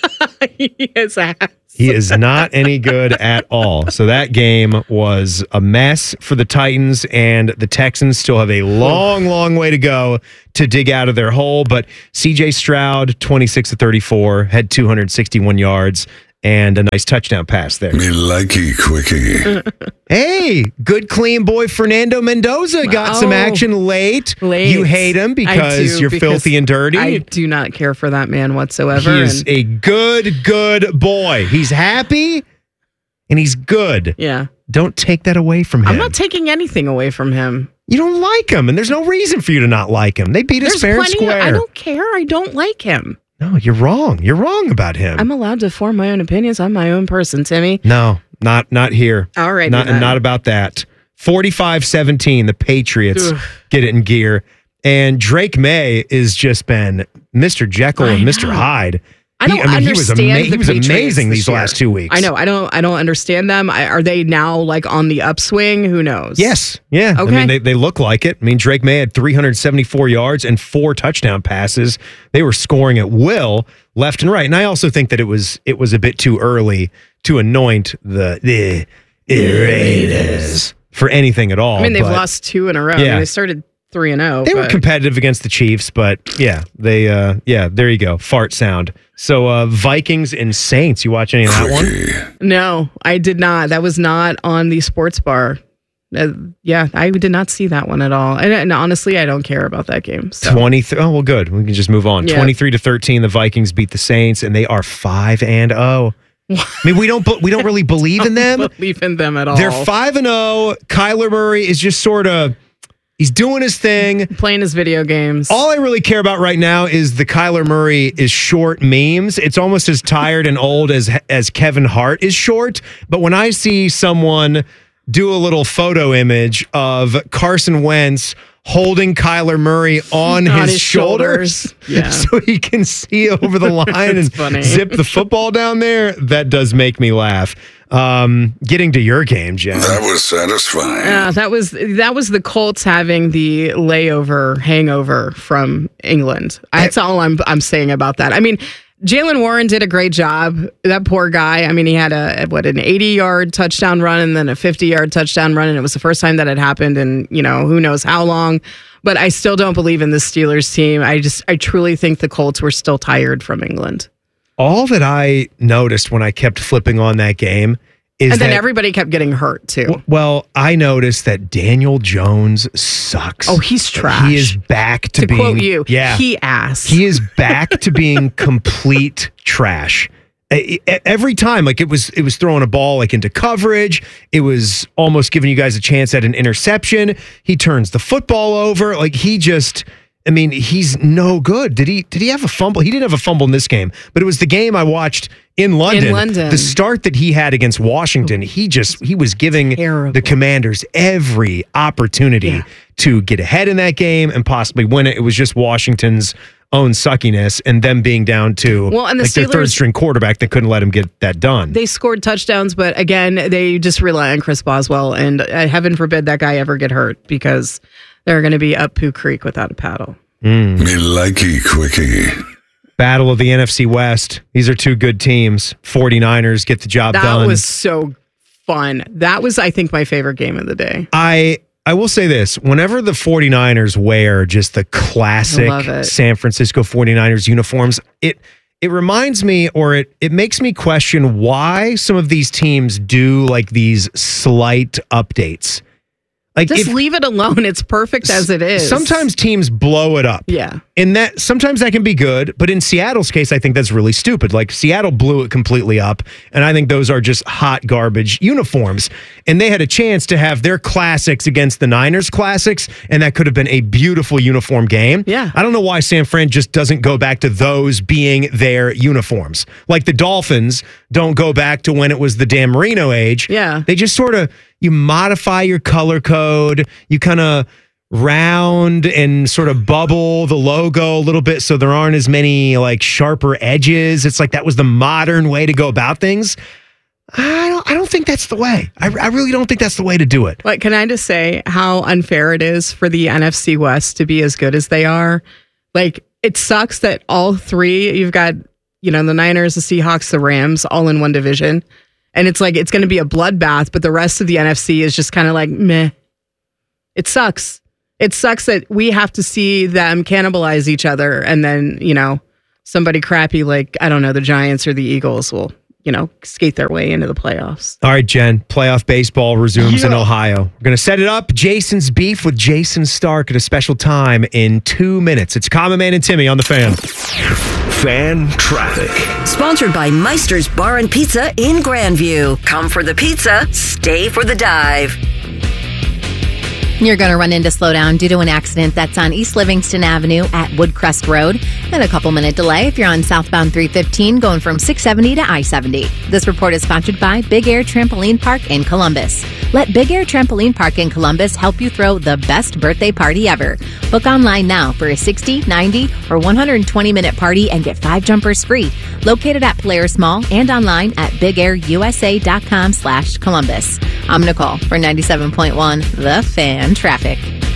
He is ass. He is not any good at all. So that game was a mess for the Titans, and the Texans still have a long, long way to go to dig out of their hole. But C.J. Stroud, 26-34, had 261 yards and a nice touchdown pass there. Me likey quickie. Hey, good clean boy Fernando Mendoza got some action late. You hate him because you're filthy and dirty. I do not care for that man whatsoever. He is a good boy. He's happy and he's good. Yeah. Don't take that away from him. I'm not taking anything away from him. You don't like him, and there's no reason for you to not like him. They beat us fair and square. I don't care. I don't like him. No, you're wrong. You're wrong about him. I'm allowed to form my own opinions. I'm my own person, Timmy. No, not here. All right. Not about that. 45-17, the Patriots get it in gear. And Drake May has just been Mr. Jekyll and Mr. Hyde. He was amazing these last 2 weeks. I know. I don't understand them. Are they now like on the upswing? Who knows? Yes. Yeah. Okay. I mean, they look like it. I mean, Drake May had 374 yards and 4 touchdown passes. They were scoring at will left and right. And I also think that it was a bit too early to anoint the Raiders for anything at all. I mean, they've lost 2 in a row. Yeah. I mean, they started 3-0. They were competitive against the Chiefs, but there you go. Fart sound. So Vikings and Saints, you watch any of that one? No, I did not. That was not on the sports bar. I did not see that one at all. And honestly, I don't care about that game. So. 23. Oh, well, good. We can just move on. Yeah. 23-13, the Vikings beat the Saints, and they are 5-0. I mean, we don't really believe in them. Believe in them at all. They're 5-0. Kyler Murray is just sort of. He's doing his thing. Playing his video games. All I really care about right now is the Kyler Murray is short memes. It's almost as tired and old as Kevin Hart is short. But when I see someone do a little photo image of Carson Wentz holding Kyler Murray on his shoulders so he can see over the line and zip the football down there, that does make me laugh. Getting to your game, Jen. That was satisfying. That was the Colts having the hangover from England. That's all I'm saying about that. I mean, Jaylen Warren did a great job. That poor guy. I mean, he had an 80-yard touchdown run and then a 50-yard touchdown run, and it was the first time that had happened in, who knows how long. But I still don't believe in the Steelers team. I truly think the Colts were still tired from England. All that I noticed when I kept flipping on that game is and then everybody kept getting hurt too. Well, I noticed that Daniel Jones sucks. Oh, he's trash. He is back to being. Quote you, yeah, he ass. He is back to being complete trash. Every time, like it was throwing a ball like into coverage. It was almost giving you guys a chance at an interception. He turns the football over. Like he's no good. Did he have a fumble? He didn't have a fumble in this game, but it was the game I watched in London. The start that he had against Washington, he was giving the Commanders every opportunity to get ahead in that game and possibly win it. It was just Washington's own suckiness and them being down to their third string quarterback that couldn't let him get that done. They scored touchdowns, but again, they just rely on Chris Boswell, and heaven forbid that guy ever get hurt because they're going to be up Pooh Creek without a paddle. Me likey quickie. Battle of the NFC West. These are two good teams. 49ers get the job done. That was so fun. That was, I think, my favorite game of the day. I will say this. Whenever the 49ers wear just the classic San Francisco 49ers uniforms, it it reminds me, or it makes me question why some of these teams do like these slight updates. Like just leave it alone. It's perfect as it is. Sometimes teams blow it up. Yeah. And that sometimes that can be good, but in Seattle's case, I think that's really stupid. Like Seattle blew it completely up, and I think those are just hot garbage uniforms. And they had a chance to have their classics against the Niners classics, and that could have been a beautiful uniform game. Yeah. I don't know why San Fran just doesn't go back to those being their uniforms. Like the Dolphins don't go back to when it was the Dan Marino age. Yeah. They just sort of, you modify your color code, you kind of round and sort of bubble the logo a little bit so there aren't as many like sharper edges. It's like that was the modern way to go about things. I don't think that's the way. I really don't think that's the way to do it. But can I just say how unfair it is for the NFC West to be as good as they are? Like, it sucks that all three, you've got, the Niners, the Seahawks, the Rams, all in one division. And it's like, it's going to be a bloodbath, but the rest of the NFC is just kind of like, meh. It sucks. It sucks that we have to see them cannibalize each other. And then, somebody crappy like, I don't know, the Giants or the Eagles will, skate their way into the playoffs. All right, Jen, playoff baseball resumes in Ohio. We're going to set it up. Jason's Beef with Jason Stark at a special time in 2 minutes. It's Common Man and Timmy on the Fan. Fan Traffic. Sponsored by Meister's Bar and Pizza in Grandview. Come for the pizza, stay for the dive. You're going to run into slowdown due to an accident that's on East Livingston Avenue at Woodcrest Road. And a couple-minute delay if you're on southbound 315 going from 670 to I-70. This report is sponsored by Big Air Trampoline Park in Columbus. Let Big Air Trampoline Park in Columbus help you throw the best birthday party ever. Book online now for a 60, 90, or 120-minute party and get 5 jumpers free. Located at Polaris Mall and online at bigairusa.com/Columbus. I'm Nicole for 97.1 The Fan Traffic.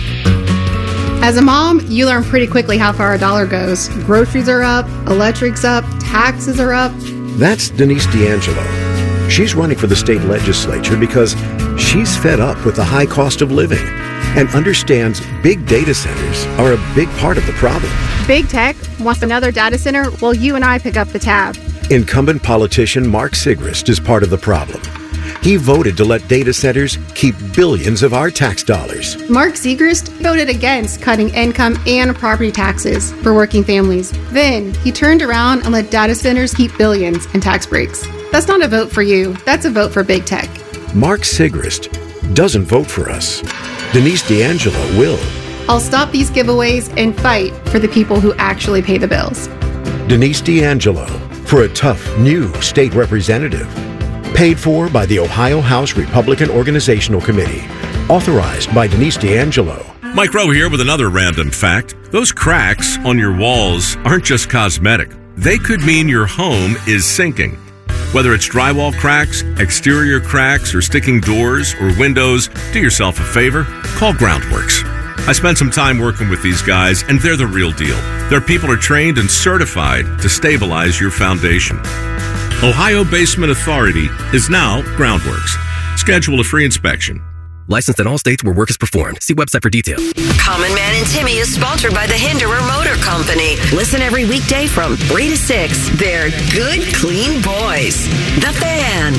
As a mom, you learn pretty quickly how far a dollar goes. Groceries are up, electric's up, taxes are up. That's Denise D'Angelo. She's running for the state legislature because she's fed up with the high cost of living and understands big data centers are a big part of the problem. Big tech wants another data center while you and I pick up the tab. Incumbent politician Mark Sigrist is part of the problem. He voted to let data centers keep billions of our tax dollars. Mark Sigrist voted against cutting income and property taxes for working families. Then he turned around and let data centers keep billions in tax breaks. That's not a vote for you. That's a vote for big tech. Mark Sigrist doesn't vote for us. Denise D'Angelo will. I'll stop these giveaways and fight for the people who actually pay the bills. Denise D'Angelo for a tough new state representative. Paid for by the Ohio House Republican Organizational Committee. Authorized by Denise D'Angelo. Mike Rowe here with another random fact. Those cracks on your walls aren't just cosmetic. They could mean your home is sinking. Whether it's drywall cracks, exterior cracks, or sticking doors or windows, do yourself a favor. Call Groundworks. I spent some time working with these guys, and they're the real deal. Their people are trained and certified to stabilize your foundation. Ohio Basement Authority is now Groundworks. Schedule a free inspection. Licensed in all states where work is performed. See website for details. Common Man and Timmy is sponsored by the Hinderer Motor Company. Listen every weekday from 3 to 6. They're good, clean boys. The Fan.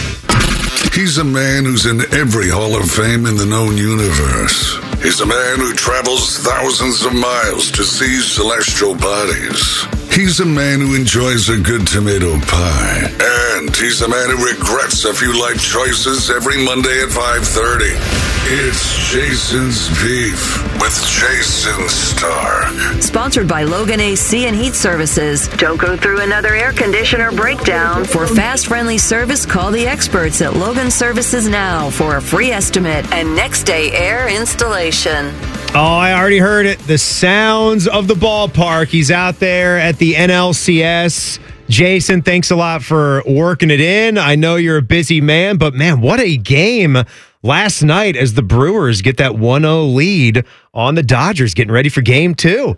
He's a man who's in every Hall of Fame in the known universe. He's a man who travels thousands of miles to see celestial bodies. He's a man who enjoys a good tomato pie. And he's a man who regrets a few life choices every Monday at 5:30. It's Jason's Beef with Jason Stark. Sponsored by Logan AC and Heat Services. Don't go through another air conditioner breakdown. For fast, friendly service, call the experts at Logan Services now for a free estimate and next day air installation. Oh, I already heard it. The sounds of the ballpark. He's out there at the NLCS. Jason, thanks a lot for working it in. I know you're a busy man, but man, what a game last night as the Brewers get that 1-0 lead on the Dodgers, getting ready for game 2.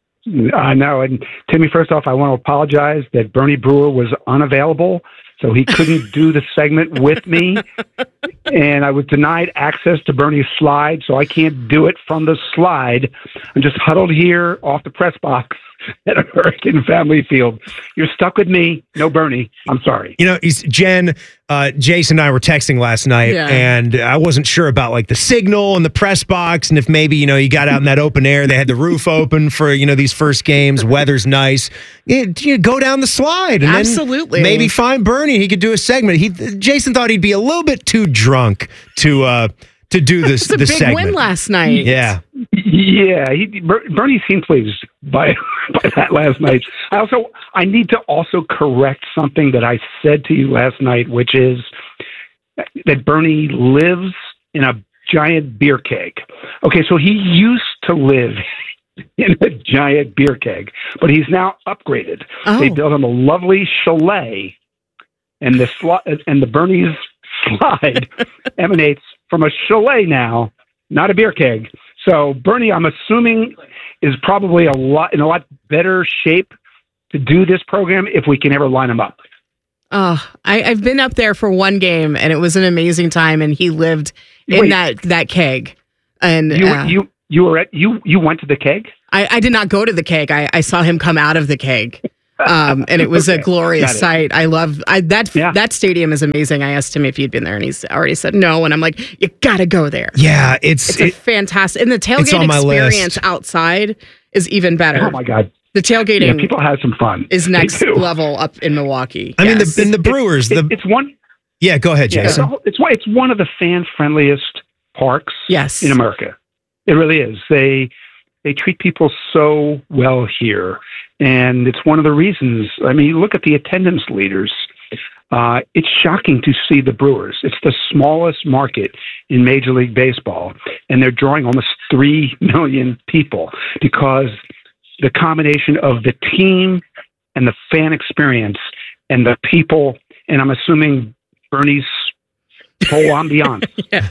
I know. And Timmy, first off, I want to apologize that Bernie Brewer was unavailable, so he couldn't do the segment with me. And I was denied access to Bernie's slide, so I can't do it from the slide. I'm just huddled here off the press box at American Family Field. You're stuck with me. No Bernie. I'm sorry. You know, Jen, Jason and I were texting last night, and I wasn't sure about like the signal and the press box, and if maybe, you know, you got out in that open air, they had the roof open for, you know, these first games, weather's nice. You go down the slide and absolutely then maybe find Bernie. He could do a segment. Jason thought he'd be a little bit too drunk to do this. It's a big segment. win last night. Yeah. Yeah, Bernie seemed pleased by that last night. I need to also correct something that I said to you last night, which is that Bernie lives in a giant beer keg. Okay, so he used to live in a giant beer keg, but he's now upgraded. Oh. They built him a lovely chalet, and the Bernie's slide emanates from a chalet now, not a beer keg. So Bernie, I'm assuming, is probably in a lot better shape to do this program if we can ever line him up. Oh, I've been up there for one game, and it was an amazing time. And he lived in that keg. And you went to the keg? I did not go to the keg. I saw him come out of the keg. And it was a glorious sight. I love that stadium is amazing. I asked him if he'd been there, and he's already said no. And I'm like, you got to go there. Yeah, it's fantastic. And the tailgate experience outside is even better. Oh my God. The tailgating, people have some fun. Is next level up in Milwaukee. I mean, the Brewers. It's one. Yeah, go ahead, Jason. It's one of the fan friendliest parks. Yes. In America, it really is. They treat people so well here, and it's one of the reasons. I mean, you look at the attendance leaders. It's shocking to see the Brewers. It's the smallest market in Major League Baseball, and they're drawing almost 3 million people because the combination of the team and the fan experience and the people, and I'm assuming Bernie's whole ambiance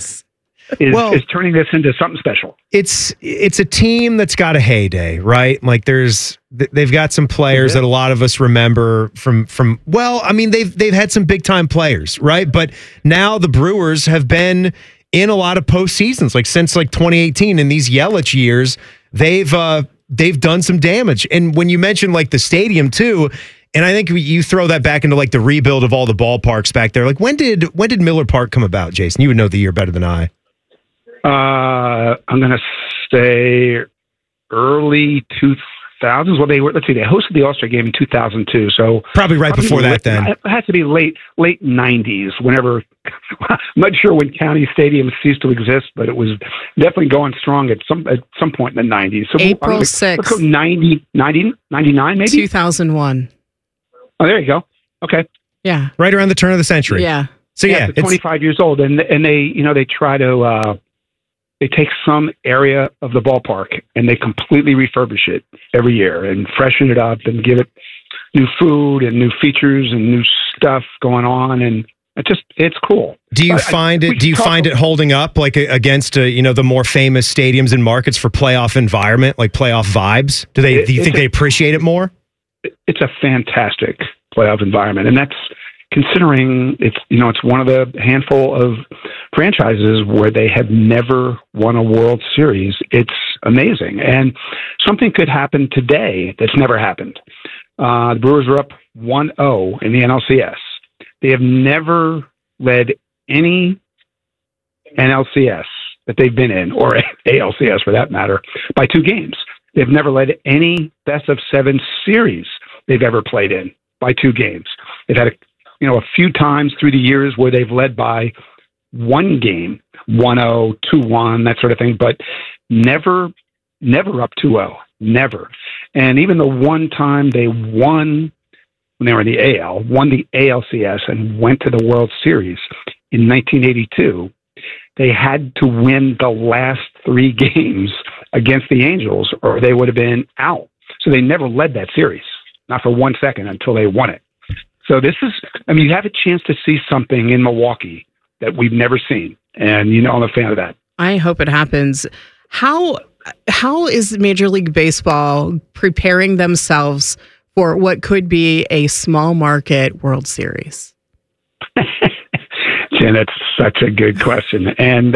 is turning this into something special. It's a team that's got a heyday, right? Like they've got some players that a lot of us remember from I mean, they've had some big time players, right? But now the Brewers have been in a lot of postseasons, like since like 2018. In these Yelich years, they've done some damage. And when you mention like the stadium too, and I think you throw that back into like the rebuild of all the ballparks back there. Like when did Miller Park come about, Jason? You would know the year better than I. I'm going to say early 2000s. Well, they hosted the All-Star game in 2002. So probably before that then. It had to be late 90s, whenever, I'm not sure when county stadiums ceased to exist, but it was definitely going strong at some point in the 90s. So April 6th. Let's go 99 maybe? 2001. Oh, there you go. Okay. Yeah. Right around the turn of the century. Yeah. So yeah, it's 25 years old, and they try to they take some area of the ballpark and they completely refurbish it every year and freshen it up and give it new food and new features and new stuff going on, and it's cool. Do you find it holding up like against the more famous stadiums and markets for playoff environment, like playoff vibes? Do you think they appreciate it more? It's a fantastic playoff environment, and that's considering it's one of the handful of franchises where they have never won a World Series. It's amazing, and something could happen today that's never happened. The Brewers are up 1-0 in the NLCS. They have never led any NLCS that they've been in, or ALCS for that matter, by 2 games. They've never led any best-of-7 series they've ever played in by 2 games. They've had a few times through the years where they've led by 1 game, 1-0, 2-1, that sort of thing, but never up 2-0, never. And even the one time they won when they were in the AL, won the ALCS and went to the World Series in 1982, they had to win the last 3 games against the Angels or they would have been out. So they never led that series, not for 1 second until they won it. So you have a chance to see something in Milwaukee that we've never seen. And, I'm a fan of that. I hope it happens. How is Major League Baseball preparing themselves for what could be a small market World Series? Jen, that's such a good question. And,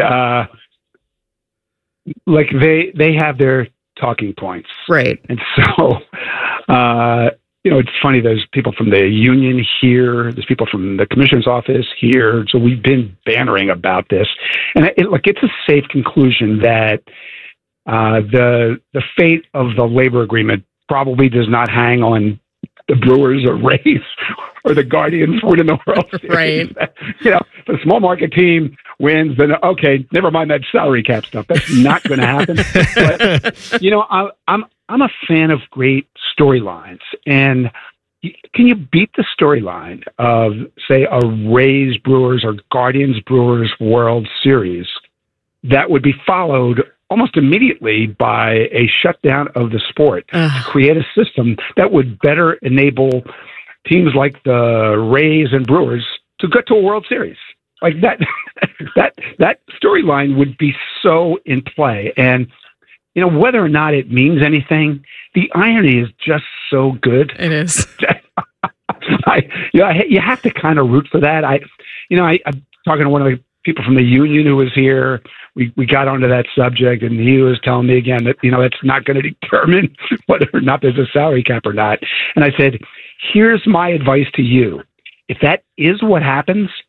they have their talking points. Right. And so It's funny. There's people from the union here. There's people from the commissioner's office here. So we've been bantering about this, and it's a safe conclusion that the fate of the labor agreement probably does not hang on the Brewers or Rays or the Guardians winning the World Series. Right. If a small market team wins, then okay, never mind that salary cap stuff. That's not going to happen. But, I'm a fan of great storylines, and can you beat the storyline of, say, a Rays Brewers or Guardians Brewers World Series that would be followed almost immediately by a shutdown of the sport to create a system that would better enable teams like the Rays and Brewers to get to a World Series? Like that storyline would be so in play. And whether or not it means anything, the irony is just so good. It is. You have to kind of root for that. I'm talking to one of the people from the union who was here. We got onto that subject, and he was telling me again that it's not going to determine whether or not there's a salary cap or not. And I said, here's my advice to you: if that is what happens,